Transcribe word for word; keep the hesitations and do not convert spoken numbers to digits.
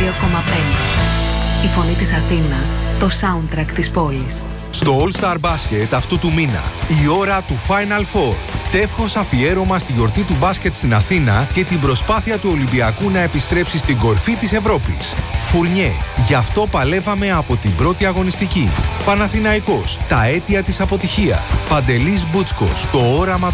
δύο κόμμα πέντε. Η φωνή της Αθήνας, το soundtrack της πόλης. Στο All Star Basket αυτού του μήνα, η ώρα του Final Four. Τεύχος αφιέρωμα στη γιορτή του μπάσκετ στην Αθήνα και την προσπάθεια του Ολυμπιακού να επιστρέψει στην κορφή της Ευρώπης. Φουρνιέ, γι' αυτό παλεύαμε από την πρώτη αγωνιστική. Παναθηναϊκός, τα αίτια της αποτυχίας. Παντελής Μπούτσκος, το όραμα